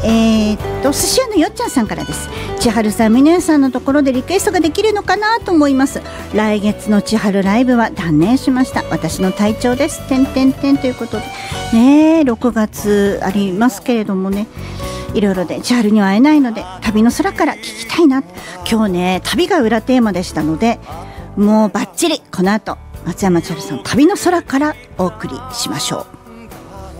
寿司屋のよっちゃんさんからです。千春さん、みねさんのところでリクエストができるのかなと思います。来月の千春ライブは断念しました。私の体調です。ということでね、6月ありますけれどもね、いろいろで千春には会えないので、旅の空から聞きたいな。今日ね、旅が裏テーマでしたので、もうバッチリこの後松山千春さん、旅の空からお送りしましょう。